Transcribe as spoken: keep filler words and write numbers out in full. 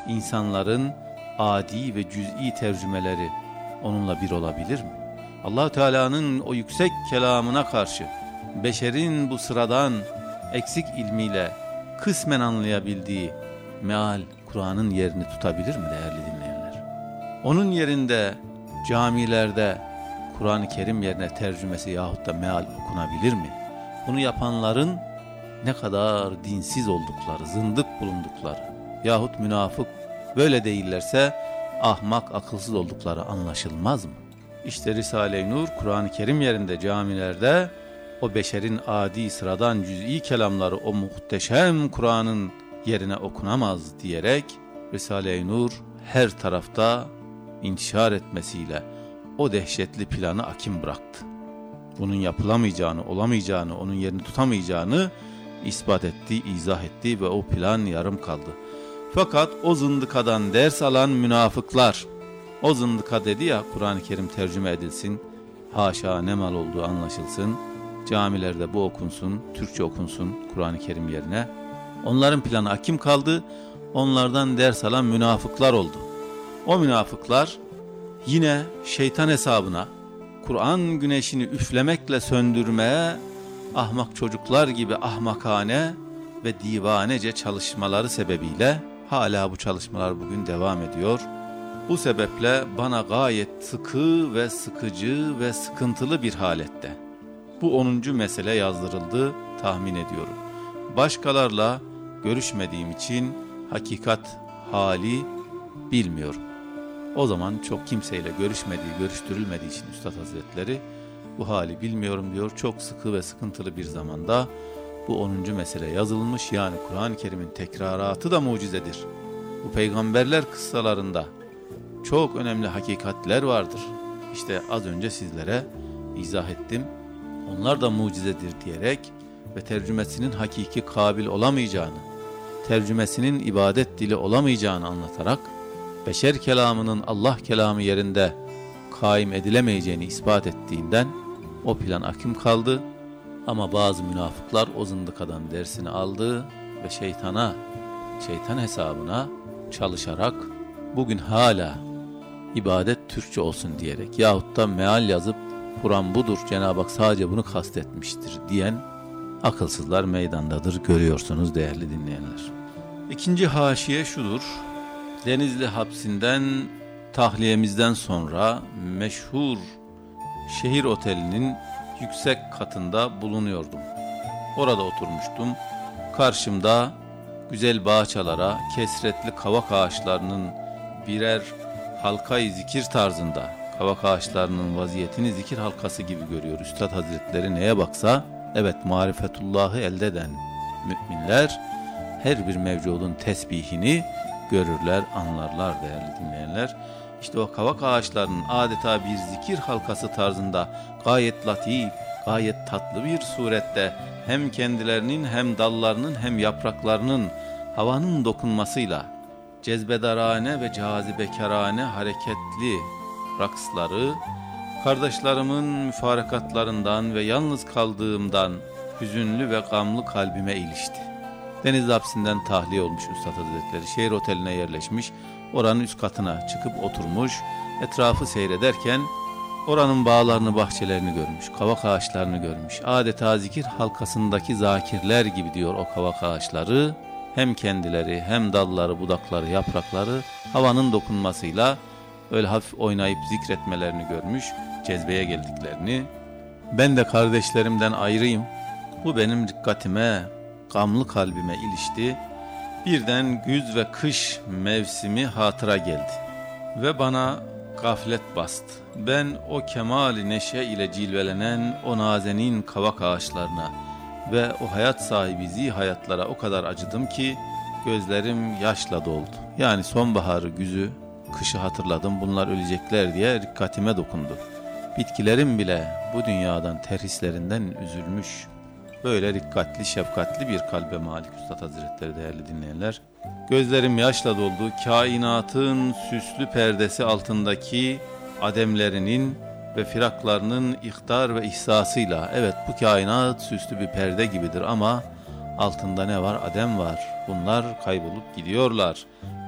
insanların adi ve cüz'i tercümeleri onunla bir olabilir mi? Allah Teala'nın o yüksek kelamına karşı beşerin bu sıradan eksik ilmiyle kısmen anlayabildiği meal Kur'an'ın yerini tutabilir mi değerli dinleyenler? Onun yerinde camilerde Kur'an-ı Kerim yerine tercümesi yahut da meal okunabilir mi? Bunu yapanların ne kadar dinsiz oldukları, zındık bulundukları yahut münafık, böyle değillerse ahmak, akılsız oldukları anlaşılmaz mı? İşte Risale-i Nur Kur'an-ı Kerim yerinde camilerde o beşerin adi, sıradan, cüz'i kelamları o muhteşem Kur'an'ın yerine okunamaz diyerek Risale-i Nur her tarafta intişar etmesiyle o dehşetli planı akim bıraktı. Bunun yapılamayacağını, olamayacağını, onun yerini tutamayacağını ispat etti, izah etti ve o plan yarım kaldı. Fakat o zındıkadan ders alan münafıklar, o zındıka dedi ya Kur'an-ı Kerim tercüme edilsin, haşa ne mal olduğu anlaşılsın, camilerde bu okunsun, Türkçe okunsun Kur'an-ı Kerim yerine. Onların planı hakim kaldı, onlardan ders alan münafıklar oldu. O münafıklar yine şeytan hesabına, Kur'an güneşini üflemekle söndürmeye ahmak çocuklar gibi ahmakane ve divanece çalışmaları sebebiyle hala bu çalışmalar bugün devam ediyor. Bu sebeple bana gayet sıkı ve sıkıcı ve sıkıntılı bir halette bu onuncu mesele yazdırıldı tahmin ediyorum. Başkalarla görüşmediğim için hakikat hali bilmiyorum. O zaman çok kimseyle görüşmediği, görüştürülmediği için Üstad Hazretleri bu hali bilmiyorum diyor. Çok sıkı ve sıkıntılı bir zamanda bu onuncu mesele yazılmış. Yani Kur'an-ı Kerim'in tekraratı da mucizedir. Bu peygamberler kıssalarında çok önemli hakikatler vardır. İşte az önce sizlere izah ettim. Onlar da mucizedir diyerek ve tercümesinin hakiki kabil olamayacağını, tercümesinin ibadet dili olamayacağını anlatarak beşer kelamının Allah kelamı yerinde kaim edilemeyeceğini ispat ettiğinden o plan hakim kaldı. Ama bazı münafıklar o zındıkadan dersini aldı ve şeytana, şeytan hesabına çalışarak bugün hala ibadet Türkçe olsun diyerek yahut da meal yazıp Kur'an budur, Cenab-ı Hak sadece bunu kastetmiştir diyen akılsızlar meydandadır, görüyorsunuz değerli dinleyenler. İkinci haşiye şudur: Denizli hapsinden tahliyemizden sonra meşhur şehir otelinin yüksek katında bulunuyordum. Orada oturmuştum. Karşımda güzel bağçalara, kesretli kavak ağaçlarının birer halkayı zikir tarzında, kavak ağaçlarının vaziyetini zikir halkası gibi görüyor Üstad Hazretleri. Neye baksa, evet, marifetullahı elde eden müminler her bir mevcudun tesbihini görürler, anlarlar değerli dinleyenler. İşte o kavak ağaçlarının adeta bir zikir halkası tarzında gayet latif, gayet tatlı bir surette hem kendilerinin hem dallarının hem yapraklarının havanın dokunmasıyla cezbedarane ve cazibekarane hareketli raksları kardeşlerimin müfarekatlarından ve yalnız kaldığımdan hüzünlü ve gamlı kalbime ilişti. Denizli hapsinden tahliye olmuş Üstad Hazretleri şehir oteline yerleşmiş, oranın üst katına çıkıp oturmuş, etrafı seyrederken oranın bağlarını, bahçelerini görmüş, kavak ağaçlarını görmüş. Adeta zikir halkasındaki zakirler gibi diyor o kavak ağaçları, hem kendileri hem dalları, budakları, yaprakları havanın dokunmasıyla öyle hafif oynayıp zikretmelerini görmüş, cezbeye geldiklerini. Ben de kardeşlerimden ayrıyım, bu benim dikkatime, gamlı kalbime ilişti. Birden güz ve kış mevsimi hatıra geldi ve bana gaflet bastı. Ben o kemali neşe ile cilvelenen o nazenin kavak ağaçlarına ve o hayat sahibi zihayatlara o kadar acıdım ki gözlerim yaşla doldu. Yani sonbaharı, güzü, kışı hatırladım, bunlar ölecekler diye dikkatime dokundu. Bitkilerim bile bu dünyadan, terhislerinden üzülmüş. Böyle dikkatli, şefkatli bir kalbe malik Üstad Hazretleri değerli dinleyenler. Gözlerim yaşla doldu. Kainatın süslü perdesi altındaki ademlerinin ve firaklarının ihtar ve ihsasıyla, evet, bu kainat süslü bir perde gibidir ama altında ne var? Adem var. Bunlar kaybolup gidiyorlar.